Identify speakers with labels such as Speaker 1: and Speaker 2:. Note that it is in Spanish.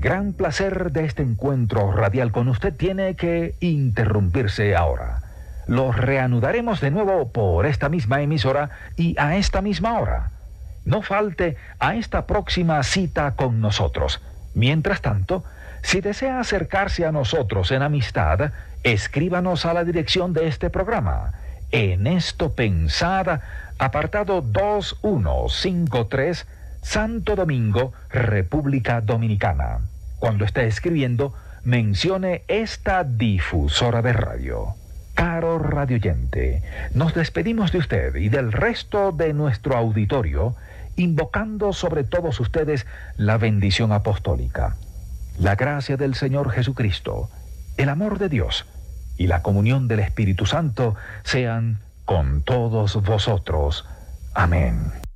Speaker 1: gran placer de este encuentro radial con usted tiene que interrumpirse ahora. Lo reanudaremos de nuevo por esta misma emisora y a esta misma hora. No falte a esta próxima cita con nosotros. Mientras tanto, si desea acercarse a nosotros en amistad, escríbanos a la dirección de este programa. En esto pensad, apartado 2153, Santo Domingo, República Dominicana. Cuando esté escribiendo, mencione esta difusora de radio. Caro radioyente, nos despedimos de usted y del resto de nuestro auditorio, invocando sobre todos ustedes la bendición apostólica. La gracia del Señor Jesucristo, el amor de Dios y la comunión del Espíritu Santo sean con todos vosotros. Amén.